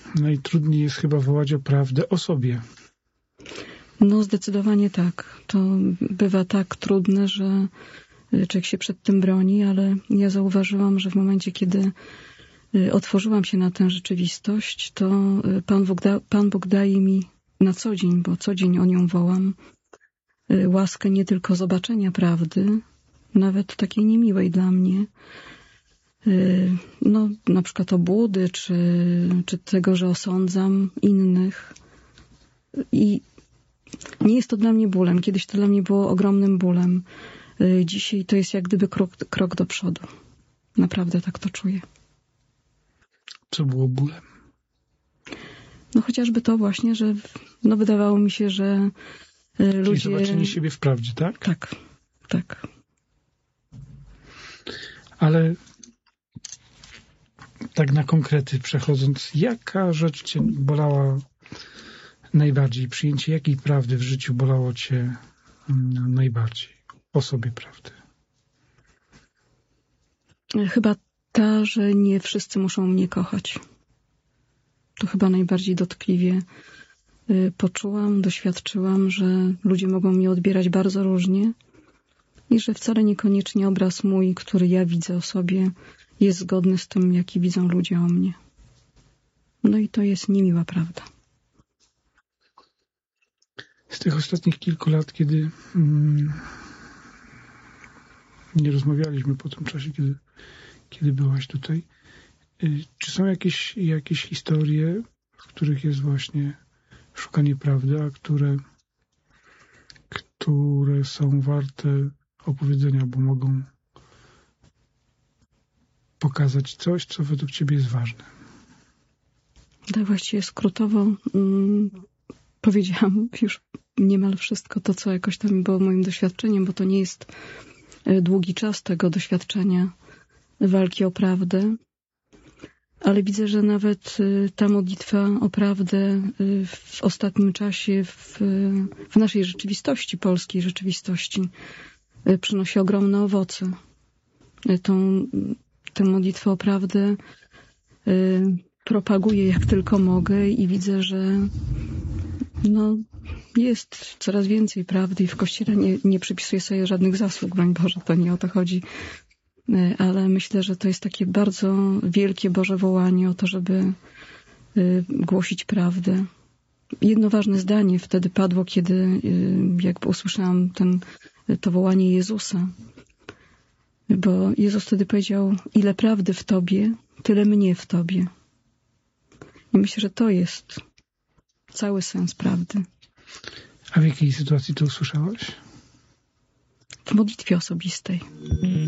najtrudniej jest chyba wołać o prawdę o sobie. No zdecydowanie tak. To bywa tak trudne, że człowiek się przed tym broni, ale ja zauważyłam, że w momencie, kiedy otworzyłam się na tę rzeczywistość, to Pan Bóg daje mi na co dzień, bo co dzień o nią wołam, łaskę nie tylko zobaczenia prawdy, nawet takiej niemiłej dla mnie, no na przykład obłudy, czy tego, że osądzam innych. I nie jest to dla mnie bólem. Kiedyś to dla mnie było ogromnym bólem. Dzisiaj to jest jak gdyby krok do przodu. Naprawdę tak to czuję. Co było bólem? No chociażby to właśnie, że no wydawało mi się, że Czyli ludzie... zobaczenie siebie w prawdzie, tak? Tak, tak. Ale tak na konkrety przechodząc, jaka rzecz cię bolała najbardziej? Przyjęcie jakiej prawdy w życiu bolało cię najbardziej? O sobie prawdy. Chyba ta, że nie wszyscy muszą mnie kochać. To chyba najbardziej dotkliwie poczułam, doświadczyłam, że ludzie mogą mnie odbierać bardzo różnie i że wcale niekoniecznie obraz mój, który ja widzę o sobie, jest zgodny z tym, jaki widzą ludzie o mnie. No i to jest niemiła prawda. Z tych ostatnich kilku lat, kiedy nie rozmawialiśmy po tym czasie, kiedy byłaś tutaj, czy są jakieś historie, w których jest właśnie szukanie prawdy, a które są warte opowiedzenia, bo mogą pokazać coś, co według ciebie jest ważne? Tak właściwie skrótowo powiedziałam już niemal wszystko to, co jakoś tam było moim doświadczeniem, bo to nie jest długi czas tego doświadczenia walki o prawdę, ale widzę, że nawet ta modlitwa o prawdę w ostatnim czasie w naszej rzeczywistości, polskiej rzeczywistości, przynosi ogromne owoce. Tę modlitwę o prawdę propaguję jak tylko mogę i widzę, że jest coraz więcej prawdy i w Kościele nie przypisuję sobie żadnych zasług, broń Boże, to nie o to chodzi. Ale myślę, że to jest takie bardzo wielkie Boże wołanie o to, żeby głosić prawdę. Jedno ważne zdanie wtedy padło, kiedy jakby usłyszałam to wołanie Jezusa. Bo Jezus wtedy powiedział, ile prawdy w Tobie, tyle mnie w Tobie. I myślę, że to jest cały sens prawdy. A w jakiej sytuacji to usłyszałaś? W modlitwie osobistej.